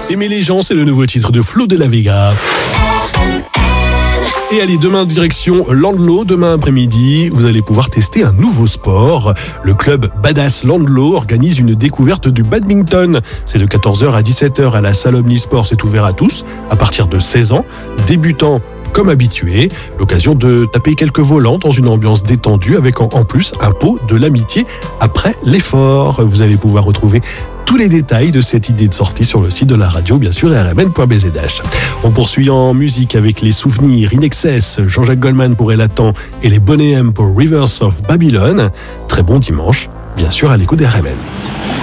Aimer les gens, c'est le nouveau titre de Flo de la Vega. Et allez, demain, direction Landlo. Demain après-midi, vous allez pouvoir tester un nouveau sport. Le club Badass Landlo organise une découverte du badminton. C'est de 14h à 17h à la salle Omnisport. C'est ouvert à tous, à partir de 16 ans. Débutants comme habitués. L'occasion de taper quelques volants dans une ambiance détendue avec en plus un pot de l'amitié après l'effort. Vous allez pouvoir retrouver tous les détails de cette idée de sortie sur le site de la radio, bien sûr, rmn.bzh. On poursuit en musique avec les souvenirs In Excess, Jean-Jacques Goldman pour Elatan et les Bonnet M pour Rivers of Babylon. Très bon dimanche, bien sûr, à l'écoute des RMN.